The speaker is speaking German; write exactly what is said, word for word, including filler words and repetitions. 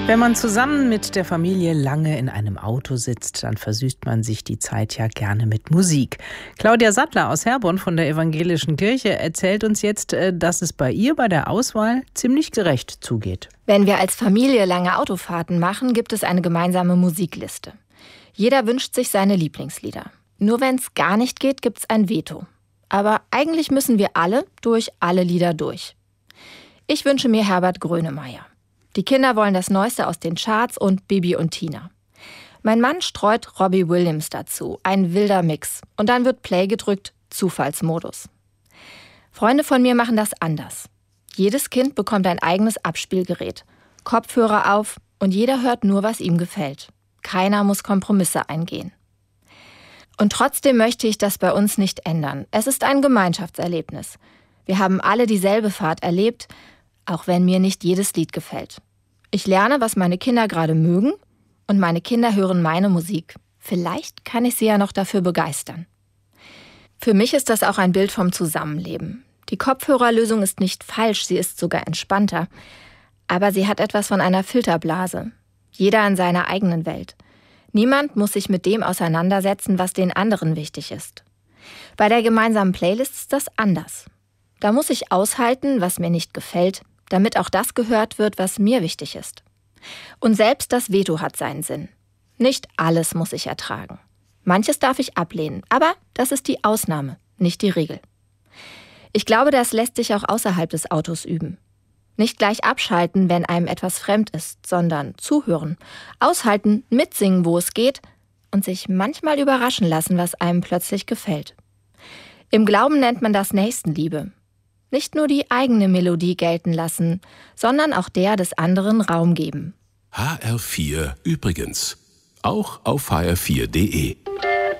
Wenn man zusammen mit der Familie lange in einem Auto sitzt, dann versüßt man sich die Zeit ja gerne mit Musik. Claudia Sattler aus Herborn von der Evangelischen Kirche erzählt uns jetzt, dass es bei ihr bei der Auswahl ziemlich gerecht zugeht. Wenn wir als Familie lange Autofahrten machen, gibt es eine gemeinsame Musikliste. Jeder wünscht sich seine Lieblingslieder. Nur wenn es gar nicht geht, gibt es ein Veto. Aber eigentlich müssen wir alle durch alle Lieder durch. Ich wünsche mir Herbert Grönemeyer. Die Kinder wollen das Neueste aus den Charts und Bibi und Tina. Mein Mann streut Robbie Williams dazu, ein wilder Mix. Und dann wird Play gedrückt, Zufallsmodus. Freunde von mir machen das anders. Jedes Kind bekommt ein eigenes Abspielgerät, Kopfhörer auf und jeder hört nur, was ihm gefällt. Keiner muss Kompromisse eingehen. Und trotzdem möchte ich das bei uns nicht ändern. Es ist ein Gemeinschaftserlebnis. Wir haben alle dieselbe Fahrt erlebt, auch wenn mir nicht jedes Lied gefällt. Ich lerne, was meine Kinder gerade mögen und meine Kinder hören meine Musik. Vielleicht kann ich sie ja noch dafür begeistern. Für mich ist das auch ein Bild vom Zusammenleben. Die Kopfhörerlösung ist nicht falsch, sie ist sogar entspannter. Aber sie hat etwas von einer Filterblase. Jeder in seiner eigenen Welt. Niemand muss sich mit dem auseinandersetzen, was den anderen wichtig ist. Bei der gemeinsamen Playlist ist das anders. Da muss ich aushalten, was mir nicht gefällt, damit auch das gehört wird, was mir wichtig ist. Und selbst das Veto hat seinen Sinn. Nicht alles muss ich ertragen. Manches darf ich ablehnen, aber das ist die Ausnahme, nicht die Regel. Ich glaube, das lässt sich auch außerhalb des Autos üben. Nicht gleich abschalten, wenn einem etwas fremd ist, sondern zuhören, aushalten, mitsingen, wo es geht und sich manchmal überraschen lassen, was einem plötzlich gefällt. Im Glauben nennt man das Nächstenliebe. Nicht nur die eigene Melodie gelten lassen, sondern auch der des anderen Raum geben. H R vier übrigens. Auch auf h r vier punkt d e.